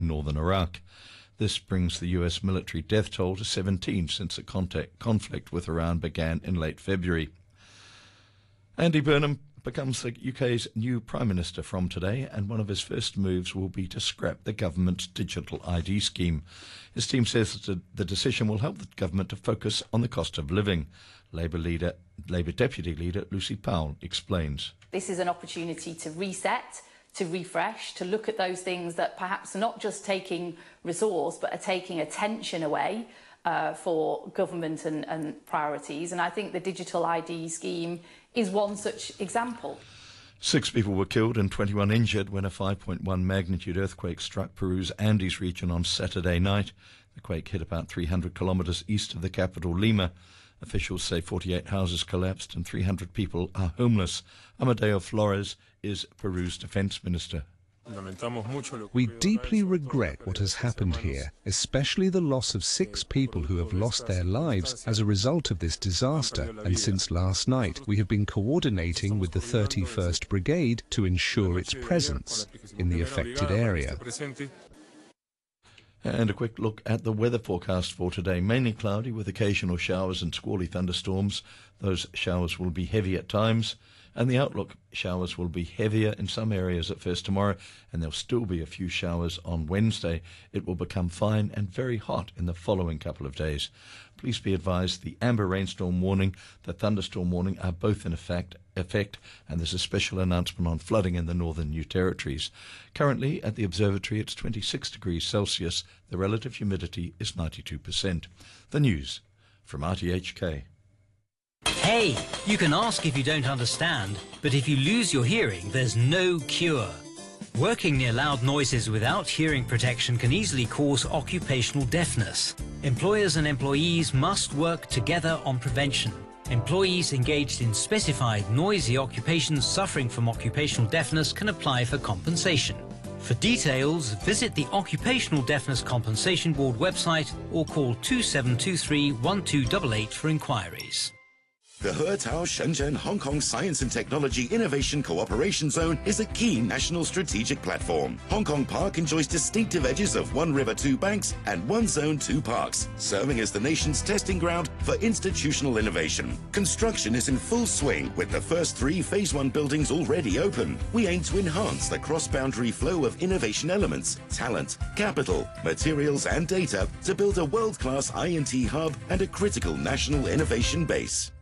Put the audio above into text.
northern Iraq. This brings the US military death toll to 17 since the conflict with Iran began in late February. Andy Burnham becomes the UK's new Prime Minister from today, and one of his first moves will be to scrap the government's digital ID scheme. His team says that the decision will help the government to focus on the cost of living. Labour Deputy Leader Lucy Powell explains. This is an opportunity to reset, to refresh, to look at those things that perhaps are not just taking resource but are taking attention away for government and priorities. And I think the digital ID scheme is one such example. 6 people were killed and 21 injured when a 5.1 magnitude earthquake struck Peru's Andes region on Saturday night. The quake hit about 300 kilometres east of the capital, Lima. Officials say 48 houses collapsed and 300 people are homeless. Amadeo Flores is Peru's defence minister. We deeply regret what has happened here, especially the loss of 6 people who have lost their lives as a result of this disaster, and since last night we have been coordinating with the 31st Brigade to ensure its presence in the affected area. And a quick look at the weather forecast for today. Mainly cloudy with occasional showers and squally thunderstorms. Those showers will be heavy at times. And the outlook, showers will be heavier in some areas at first tomorrow, and there'll still be a few showers on Wednesday. It will become fine and very hot in the following couple of days. Please be advised the amber rainstorm warning, the thunderstorm warning are both in effect, and there's a special announcement on flooding in the northern New Territories. Currently at the observatory it's 26 degrees Celsius. The relative humidity is 92%. The news from RTHK. Hey, you can ask if you don't understand, but if you lose your hearing, there's no cure. Working near loud noises without hearing protection can easily cause occupational deafness. Employers and employees must work together on prevention. Employees engaged in specified noisy occupations suffering from occupational deafness can apply for compensation. For details, visit the Occupational Deafness Compensation Board website or call 2723 1288 for inquiries. The Hurtao Shenzhen Hong Kong Science and Technology Innovation Cooperation Zone is a key national strategic platform. Hong Kong Park enjoys distinctive edges of one river, two banks, and one zone, two parks, serving as the nation's testing ground for institutional innovation. Construction is in full swing with the first 3 Phase 1 buildings already open. We aim to enhance the cross-boundary flow of innovation elements, talent, capital, materials, and data to build a world-class I&T hub and a critical national innovation base.